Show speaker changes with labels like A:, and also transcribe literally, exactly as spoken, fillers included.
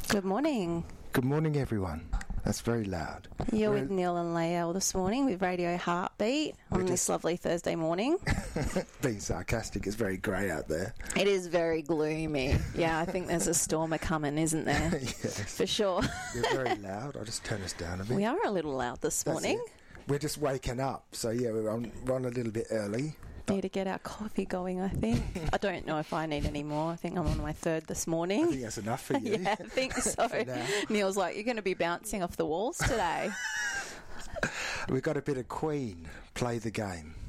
A: Good morning.
B: Good morning, everyone. That's very loud.
A: You're
B: We're
A: with Neil and Lael this morning with Radio Heartbeat on
B: just-
A: this lovely Thursday morning.
B: being sarcastic. It's very grey out there.
A: It is very gloomy. Yeah, I think there's a storm a coming, isn't there?
B: Yes.
A: For sure.
B: You're very loud. I'll just turn us down a bit.
A: We are a little loud this
B: That's
A: morning.
B: it. We're just waking up. So, yeah, we're on, we're on a little bit early.
A: Need to get our coffee going, I think. I don't know if I need any more. I think I'm on my third this morning.
B: I think that's enough for you.
A: Yeah, I think so.
B: For now.
A: Neil's like, you're going to be bouncing off the walls today.
B: We've got a bit of Queen. Play the game.